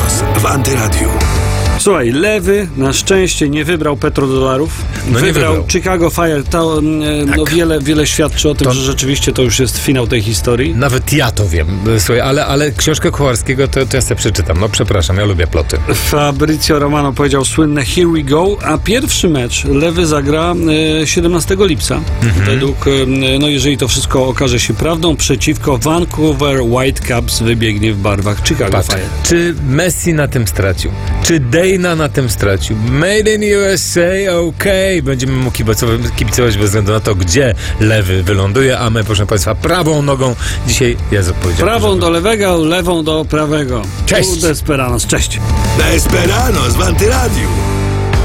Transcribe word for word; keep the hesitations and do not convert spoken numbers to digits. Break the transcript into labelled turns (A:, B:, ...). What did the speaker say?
A: Desesperados w Antyradiu.
B: Słuchaj, lewy na szczęście nie wybrał petrodolarów.
C: No nie
B: wybrał
C: wybrał.
B: Chicago Fire. To e, no
C: Tak.
B: wiele, wiele świadczy o tym,
C: To-
B: że rzeczywiście to już jest finał tej historii.
C: Nawet ja to wiem. Słuchaj, ale, ale książkę Kowarskiego to, to ja sobie przeczytam. No przepraszam, ja lubię ploty.
B: Fabrizio Romano powiedział słynne Here we go, a pierwszy mecz lewy zagra e, siedemnastego lipca.
C: Mhm.
B: Według, e, no jeżeli to wszystko okaże się prawdą, przeciwko Vancouver Whitecaps wybiegnie w barwach Chicago
C: Patrz,
B: Fire.
C: czy Messi na tym stracił? Czy Dana na tym stracił? Made in U S A, okej. Będziemy mu kibicować, kibicować bez względu na to, gdzie lewy wyląduje, a my, proszę Państwa, prawą nogą dzisiaj jest odpowiedzialny.
B: Prawą do lewego, lewą do prawego.
C: Cześć.
B: Tu Desperados. Cześć.
A: Desesperados w Antyradiu.